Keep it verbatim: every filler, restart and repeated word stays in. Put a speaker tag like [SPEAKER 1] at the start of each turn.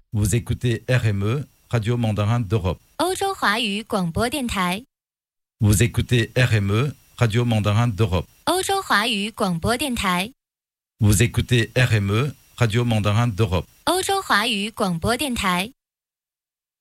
[SPEAKER 1] Vous écoutez R M E, Radio Mandarin d'Europe.
[SPEAKER 2] 欧洲华语广播电台。
[SPEAKER 1] Vous écoutez R M E, Radio Mandarin d'Europe. 欧洲华语广播电台。
[SPEAKER 2] 欧洲华语广播电台。
[SPEAKER 1] Vous écoutez R M E, Radio Mandarin d'Europe. Vous écoutez R M E, Radio Mandarin d'Europe. Vous écoutez R M E, Radio Mandarin d'Europe. Vous écoutez R M E, Radio Mandarin d'Europe.
[SPEAKER 2] 欧洲华语广播电台。